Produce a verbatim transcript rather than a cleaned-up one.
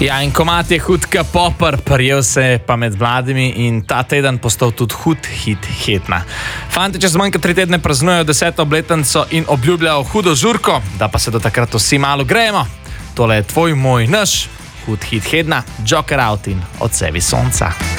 Ja, in komat je hudka popr, prijel se pa med mladimi in ta teden postal tudi hud hit hitna. Fanti čez manj kot tri tedne praznujejo deseto obletnico in obljubljajo hudo žurko, da pa se do takrat vsi malo grejemo. Tole je tvoj, moj, naš hud hit hitna, Joker Out in Odsevi sonca.